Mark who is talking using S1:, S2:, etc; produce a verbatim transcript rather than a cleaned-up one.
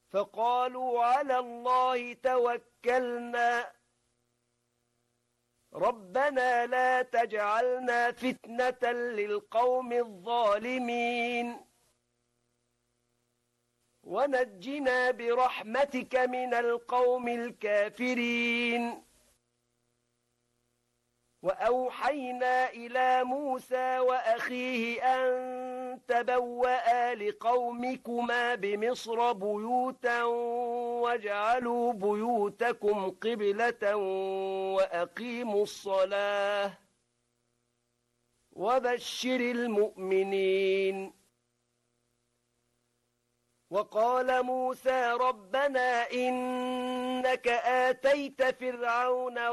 S1: فقالوا على الله توكلنا ربنا لا تجعلنا فتنة للقوم الظالمين ونجنا برحمتك من القوم الكافرين وأوحينا إلى موسى وأخيه أن تبوأ لقومكما بمصر بيوتا واجعلوا بيوتكم قبلة وأقيموا الصلاة وبشر المؤمنين وقال موسى ربنا إنك آتيت فرعون